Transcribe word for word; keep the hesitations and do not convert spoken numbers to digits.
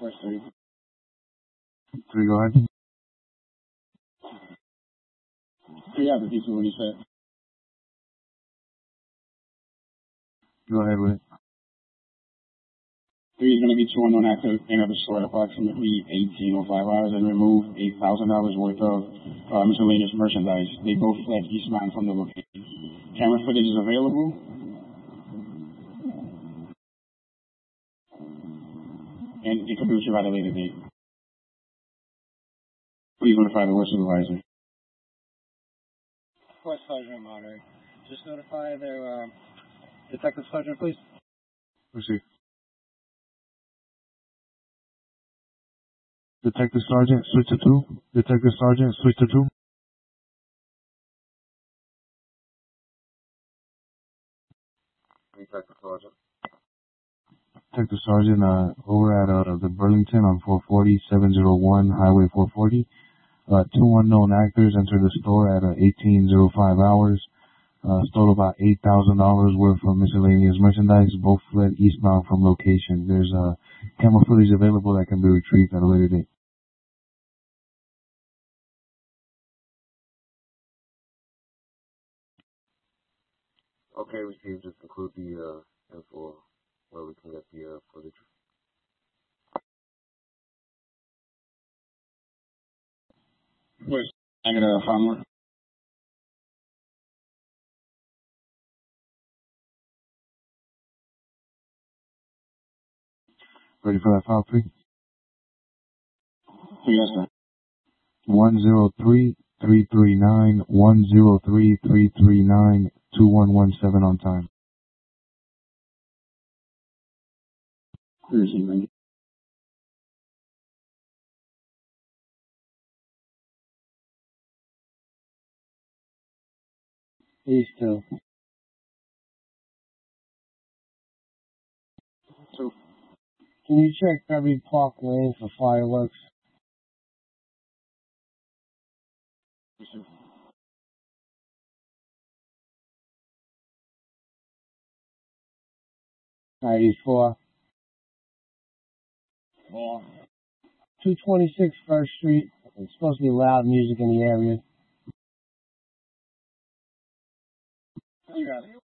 Press three. Three, go ahead. Three out of the what he said. Go ahead with it. Three is going to be two unknown active in the store at approximately eighteen oh five hours and remove eight thousand dollars worth of uh, miscellaneous merchandise. They both fled eastbound from the location. Camera footage is available. And it could be retrieved at a later date. Please notify the work supervisor. West Sergeant Monterey. Just notify their uh, Detective Sergeant, please. Proceed. Detective Sergeant, switch to two. Detective Sergeant, switch to two. Detective Sergeant. Detective Sergeant, uh, over at uh, the Burlington on four forty, seven oh one Highway four forty. Uh, two unknown actors entered the store at uh, eighteen oh five hours. Uh, stole about eight thousand dollars worth of miscellaneous merchandise. Both fled eastbound from location. There's uh, camera footage available that can be retrieved at a later date. Okay, received. Just include the uh, info where we can get the uh, footage. Where's I got a phone number? Ready for that file, three? Yes, sir. one zero three, three three nine, one zero three, three three nine, two one one seven on time. Receiving. These two. Two. Can you check every Park Lane for fireworks? Receive. ninety-four. Four. two twenty-six First Street. It's supposed to be loud music in the area. You got it.